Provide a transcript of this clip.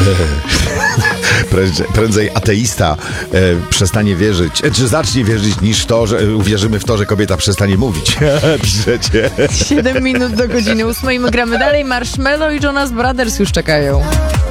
Prędzej ateista przestanie wierzyć, czy zacznie wierzyć, niż to, że uwierzymy w to, że kobieta przestanie mówić. Piszecie. 7 minut do godziny 8. My gramy dalej. Marshmello i Jonas Brothers już czekają.